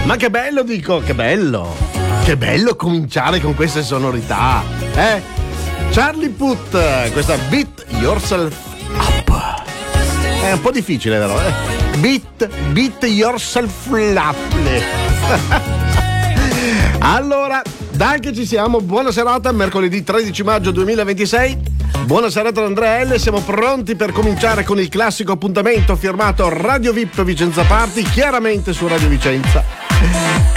Ma che bello, dico, che bello. Che bello cominciare con queste sonorità, eh? Charlie Puth, questa Beat Yourself Up. È un po' difficile, vero? Beat Yourself Up. Allora, dai che ci siamo. Buona serata, mercoledì 13 maggio 2026. Buona serata da Andrea L. Siamo pronti per cominciare con il classico appuntamento firmato Radio VIP Vicenza Party, chiaramente su Radio Vicenza.